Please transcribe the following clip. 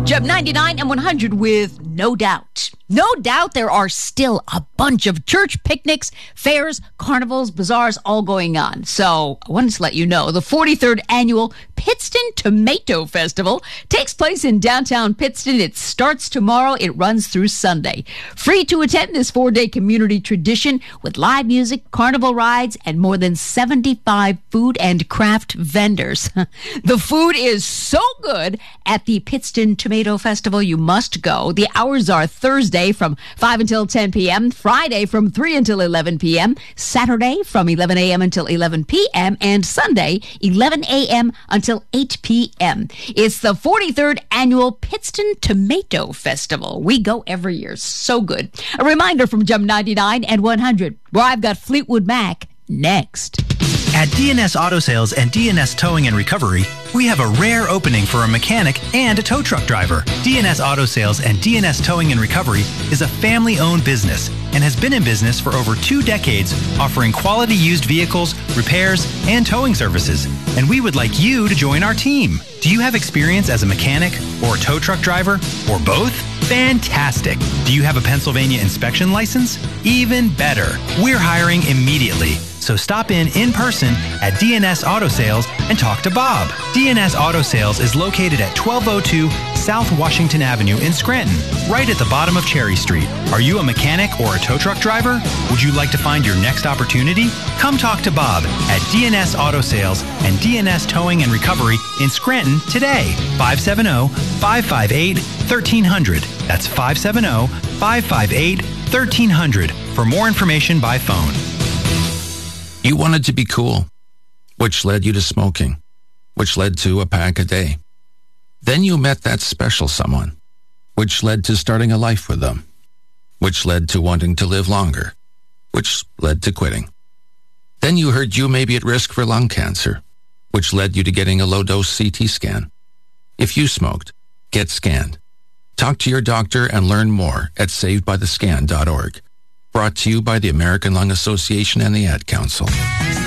Jump 99 and 100 with No Doubt. No doubt there are still a bunch of church picnics, fairs, carnivals, bazaars all going on. So I wanted to let you know the 43rd annual Pittston Tomato Festival takes place in downtown Pittston. It starts tomorrow. It runs through Sunday. Free to attend this 4-day community tradition with live music, carnival rides, and more than 75 food and craft vendors. The food is so good at the Pittston Tomato Festival. You must go. The hours are Thursday from 5 until 10 p.m., Friday from 3 until 11 p.m., Saturday from 11 a.m. until 11 p.m., and Sunday 11 a.m. until 8 p.m. It's the 43rd annual Pittston Tomato Festival. We go every year. So good. A reminder from Jump 99 and 100, where I've got Fleetwood Mac next. At DNS Auto Sales and DNS Towing and Recovery, we have a rare opening for a mechanic and a tow truck driver. DNS Auto Sales and DNS Towing and Recovery is a family-owned business and has been in business for over 2 decades, offering quality used vehicles, repairs, and towing services. And we would like you to join our team. Do you have experience as a mechanic or a tow truck driver or both? Fantastic. Do you have a Pennsylvania inspection license? Even better. We're hiring immediately. So stop in person at DNS Auto Sales and talk to Bob. DNS Auto Sales is located at 1202 South Washington Avenue in Scranton, right at the bottom of Cherry Street. Are you a mechanic or a tow truck driver? Would you like to find your next opportunity? Come talk to Bob at DNS Auto Sales and DNS Towing and Recovery in Scranton today. 570-558-1300. That's 570-558-1300 for more information by phone. You wanted to be cool, which led you to smoking, which led to a pack a day. Then you met that special someone, which led to starting a life with them, which led to wanting to live longer, which led to quitting. Then you heard you may be at risk for lung cancer, which led you to getting a low-dose CT scan. If you smoked, get scanned. Talk to your doctor and learn more at savedbythescan.org. Brought to you by the American Lung Association and the Ad Council.